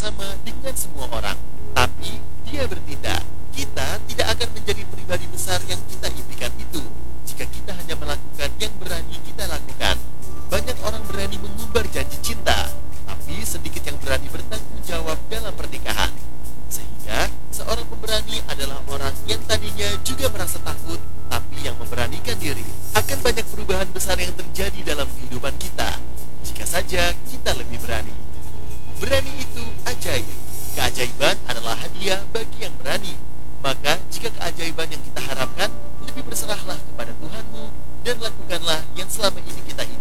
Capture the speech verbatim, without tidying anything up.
sama dengan semua orang, tapi dia bertindak. Kita tidak akan menjadi pribadi besar yang kita impikan itu jika kita hanya melakukan yang berani kita lakukan. Banyak orang berani mengumbar janji cinta, tapi sedikit yang berani bertanggung jawab dalam pernikahan. Sehingga seorang pemberani adalah orang yang tadinya juga merasa takut, tapi yang memberanikan diri. Akan banyak perubahan besar yang terjadi dalam kehidupan kita jika saja kita lebih berani. Berani itu ajaib. Keajaiban adalah hadiah bagi yang berani. Maka jika keajaiban yang kita harapkan, lebih berserahlah kepada Tuhanmu dan lakukanlah yang selama ini kita